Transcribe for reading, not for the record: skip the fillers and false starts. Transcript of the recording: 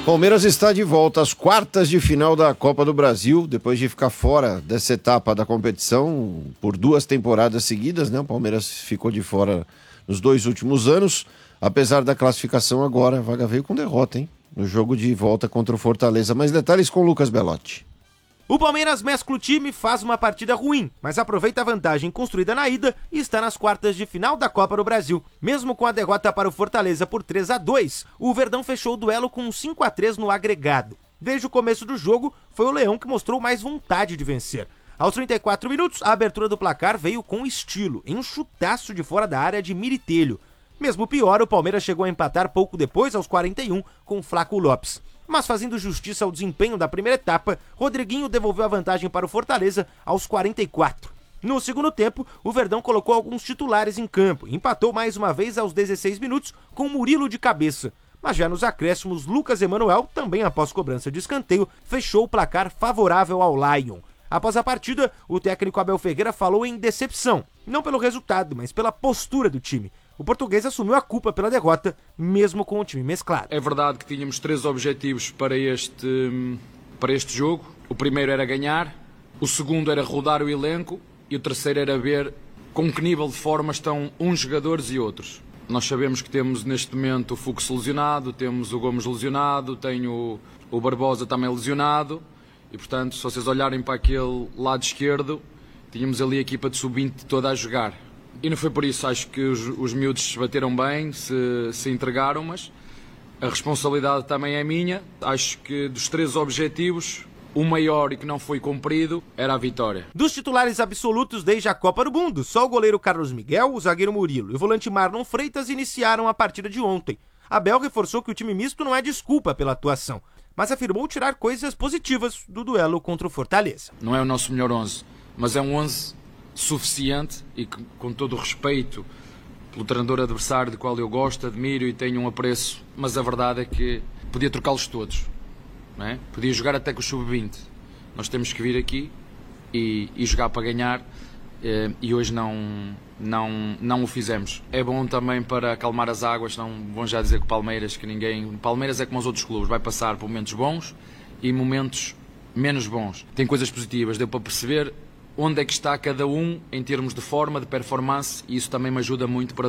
Palmeiras está de volta às quartas de final da Copa do Brasil, depois de ficar fora dessa etapa da competição por 2 temporadas seguidas, né? O Palmeiras ficou de fora nos 2 últimos anos, apesar da classificação agora, a vaga veio com derrota, hein? No jogo de volta contra o Fortaleza. Mais detalhes com o Lucas Belotti. O Palmeiras mescla o time, faz uma partida ruim, mas aproveita a vantagem construída na ida e está nas quartas de final da Copa do Brasil. Mesmo com a derrota para o Fortaleza por 3-2, o Verdão fechou o duelo com 5-3 no agregado. Desde o começo do jogo, foi o Leão que mostrou mais vontade de vencer. Aos 34 minutos, a abertura do placar veio com estilo, em um chutaço de fora da área de Miritelho. Mesmo pior, o Palmeiras chegou a empatar pouco depois, aos 41, com o Flaco Lopes. Mas fazendo justiça ao desempenho da primeira etapa, Rodriguinho devolveu a vantagem para o Fortaleza aos 44. No segundo tempo, o Verdão colocou alguns titulares em campo e empatou mais uma vez aos 16 minutos com Murilo de cabeça. Mas já nos acréscimos, Lucas Emanuel, também após cobrança de escanteio, fechou o placar favorável ao Lion. Após a partida, o técnico Abel Ferreira falou em decepção, não pelo resultado, mas pela postura do time. O português assumiu a culpa pela derrota, mesmo com o time mesclado. É verdade que tínhamos 3 objetivos para este jogo. O primeiro era ganhar, o segundo era rodar o elenco e o terceiro era ver com que nível de forma estão uns jogadores e outros. Nós sabemos que temos neste momento o Fux lesionado, temos o Gomes lesionado, tenho o Barbosa também lesionado e, portanto, se vocês olharem para aquele lado esquerdo, tínhamos ali a equipa de sub-20 toda a jogar. E não foi por isso, acho que os miúdos se bateram bem, se entregaram, mas a responsabilidade também é minha. Acho que dos 3 objetivos, o maior e que não foi cumprido era a vitória. Dos titulares absolutos desde a Copa do Mundo, só o goleiro Carlos Miguel, o zagueiro Murilo e o volante Marlon Freitas iniciaram a partida de ontem. Abel reforçou que o time misto não é desculpa pela atuação, mas afirmou tirar coisas positivas do duelo contra o Fortaleza. Não é o nosso melhor 11, mas é um 11 suficiente e que, com todo o respeito pelo treinador adversário, do qual eu gosto, admiro e tenho um apreço, mas a verdade é que podia trocá-los todos, não é? Podia jogar até com o sub-20. Nós temos que vir aqui e jogar para ganhar e hoje não o fizemos. É bom também para acalmar as águas, não vão já dizer que o Palmeiras é como os outros clubes, vai passar por momentos bons e momentos menos bons. Tem coisas positivas, deu para perceber onde é que está cada um em termos de forma, de performance, e isso também me ajuda muito para